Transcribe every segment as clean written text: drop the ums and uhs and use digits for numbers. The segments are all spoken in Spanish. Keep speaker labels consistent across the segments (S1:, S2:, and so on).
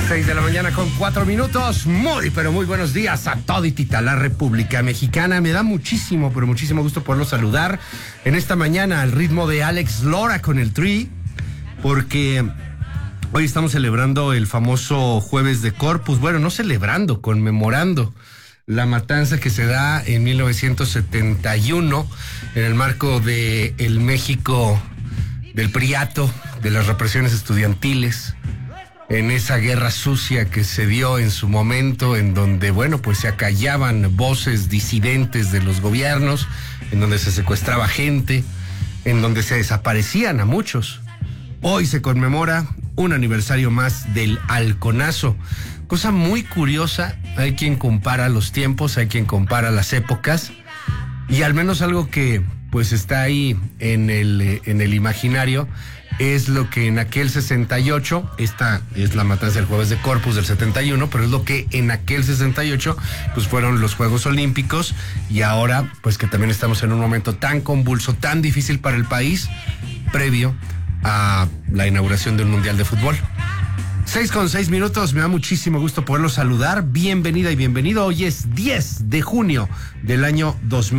S1: 6:04 a.m. Muy, pero muy buenos días a toditita la República Mexicana. Me da muchísimo, pero muchísimo gusto poderlos saludar en esta mañana al ritmo de Alex Lora con el Tri, porque hoy estamos celebrando el famoso Jueves de Corpus. Bueno, no celebrando, conmemorando la matanza que se da en 1971 en el marco de el México del Priato, de las represiones estudiantiles, en esa guerra sucia que se dio en su momento, en donde, bueno, pues se acallaban voces disidentes de los gobiernos, en donde se secuestraba gente, en donde se desaparecían a muchos. Hoy se conmemora un aniversario más del Halconazo. Cosa muy curiosa, hay quien compara los tiempos, hay quien compara las épocas, y al menos algo que pues está ahí en el imaginario es lo que en aquel 68, esta es la matanza del Jueves de Corpus del 71, pero es lo que en aquel 68 pues fueron los Juegos Olímpicos, y ahora pues que también estamos en un momento tan convulso, tan difícil para el país, previo a la inauguración del Mundial de Fútbol. 6:06, me da muchísimo gusto poderlo saludar. Bienvenida y bienvenido. Hoy es 10 de junio del año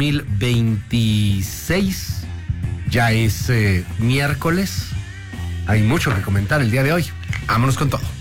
S1: 2026. Ya es miércoles. Hay mucho que comentar el día de hoy. Vámonos con todo.